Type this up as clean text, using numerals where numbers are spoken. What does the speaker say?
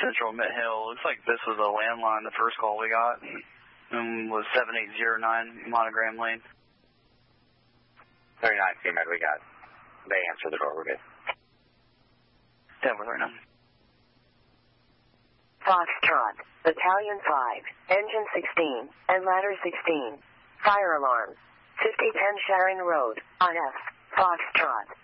Central Mint Hill. Looks like this was a landline, the first call we got. Was 7809 Monogram Lane. 39, CMed, we got. They answered the door, we're good. Yeah, we're there now. Foxtrot, Battalion 5, Engine 16, and Ladder 16. Fire alarm. 5010 Sharon Road, IF, Foxtrot.